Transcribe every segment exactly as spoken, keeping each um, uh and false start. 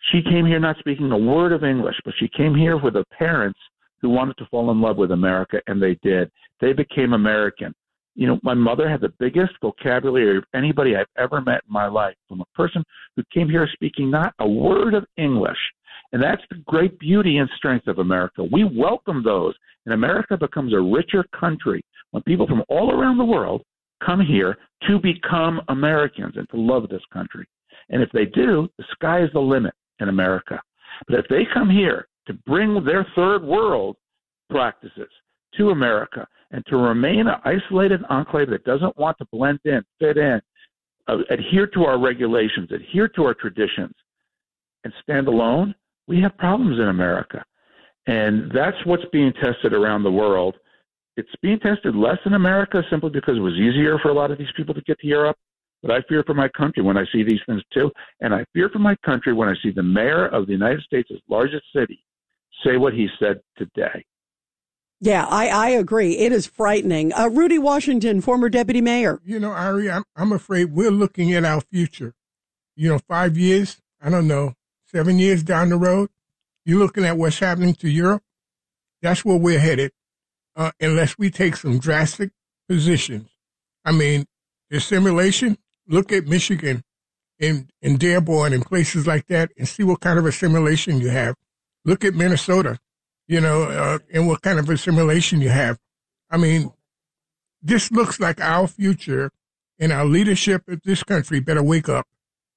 She came here not speaking a word of English, but she came here with her parents who wanted to fall in love with America, and they did. They became American. You know, my mother had the biggest vocabulary of anybody I've ever met in my life, from a person who came here speaking not a word of English. And that's the great beauty and strength of America. We welcome those, and America becomes a richer country when people from all around the world come here to become Americans and to love this country. And if they do, the sky is the limit in America. But if they come here to bring their third world practices to America and to remain an isolated enclave that doesn't want to blend in, fit in, uh, adhere to our regulations, adhere to our traditions, and stand alone, we have problems in America. And that's what's being tested around the world. It's being tested less in America simply because it was easier for a lot of these people to get to Europe. But I fear for my country when I see these things too. And I fear for my country when I see the mayor of the United States' largest city say what he said today. Yeah, I, I agree. It is frightening. Uh, Rudy Washington, former deputy mayor. You know, Ari, I'm, I'm afraid we're looking at our future. You know, five years, I don't know, seven years down the road, you're looking at what's happening to Europe. That's where we're headed, uh, unless we take some drastic positions. I mean, the simulation, look at Michigan and, and Dearborn and places like that and see what kind of a simulation you have. Look at Minnesota, you know, uh, and what kind of a simulation you have. I mean, this looks like our future, and our leadership of this country better wake up.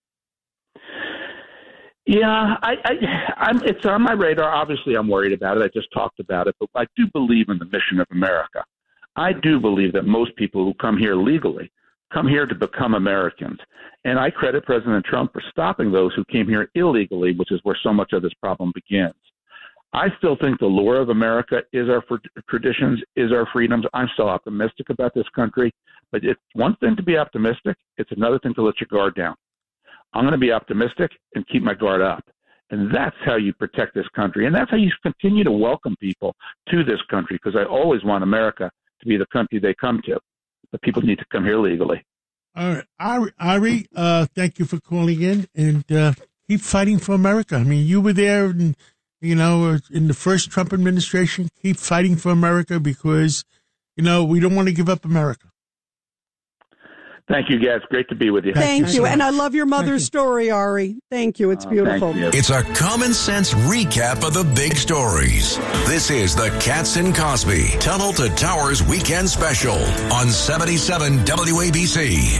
Yeah, I, I, I'm, it's on my radar. Obviously, I'm worried about it. I just talked about it, but I do believe in the mission of America. I do believe that most people who come here legally come here to become Americans. And I credit President Trump for stopping those who came here illegally, which is where so much of this problem begins. I still think the lure of America is our traditions, is our freedoms. I'm still optimistic about this country. But it's one thing to be optimistic. It's another thing to let your guard down. I'm going to be optimistic and keep my guard up. And that's how you protect this country. And that's how you continue to welcome people to this country, because I always want America to be the country they come to. But people need to come here legally. All right. Ari, Ari uh, thank you for calling in, and uh, keep fighting for America. I mean, you were there, in, you know, in the first Trump administration. Keep fighting for America because, you know, we don't want to give up America. Thank you, guys. Great to be with you. Thank, Thank you. you. And I love your mother's story, Ari. Thank you. It's beautiful. Oh, you. It's a common sense recap of the big stories. This is the Katz and Cosby Tunnel to Towers Weekend Special on seventy-seven W A B C.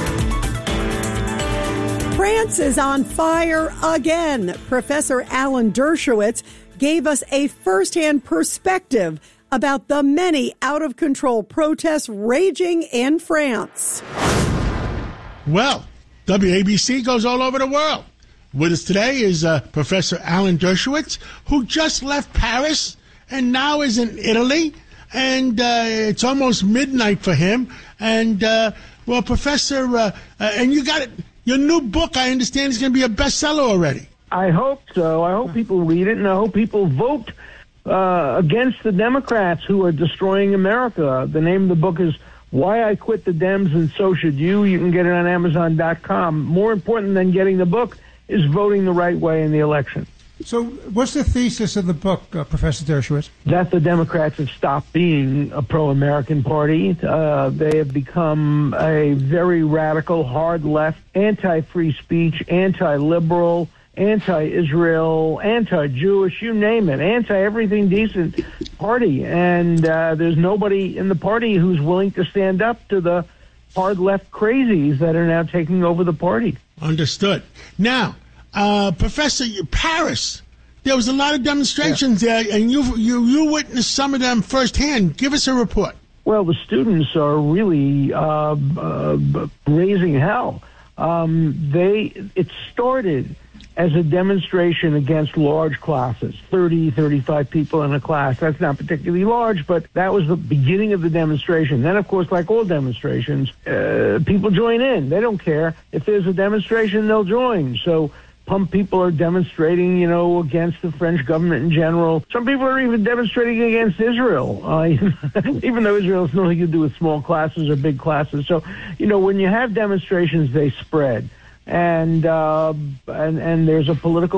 France is on fire again. Professor Alan Dershowitz gave us a firsthand perspective about the many out-of-control protests raging in France. Well, W A B C goes all over the world. With us today is uh, Professor Alan Dershowitz, who just left Paris and now is in Italy. And uh, it's almost midnight for him. And, uh, well, Professor, uh, uh, and you got it. Your new book, I understand, is going to be a bestseller already. I hope so. I hope people read it, and I hope people vote uh, against the Democrats who are destroying America. The name of the book is Why I Quit the Dems and So Should You. You can get it on Amazon dot com. More important than getting the book is voting the right way in the election. So what's the thesis of the book, uh, Professor Dershowitz? That the Democrats have stopped being a pro-American party. Uh, they have become a very radical, hard-left, anti-free speech, anti-liberal, anti-Israel, anti-Jewish, you name it, anti-everything decent party. And uh, there's nobody in the party who's willing to stand up to the hard-left crazies that are now taking over the party. Understood. Now, uh, Professor, Paris, there was a lot of demonstrations yeah. there, and you, you, you witnessed some of them firsthand. Give us a report. Well, the students are really uh, uh, raising hell. Um, they it started as a demonstration against large classes, thirty, thirty-five people in a class. That's not particularly large, but that was the beginning of the demonstration. Then, of course, like all demonstrations, uh, people join in. They don't care. If there's a demonstration, they'll join. So some people are demonstrating, you know, against the French government in general. Some people are even demonstrating against Israel, uh, even though Israel has nothing to do with small classes or big classes. So, you know, when you have demonstrations, they spread. And, uh, and, and there's a political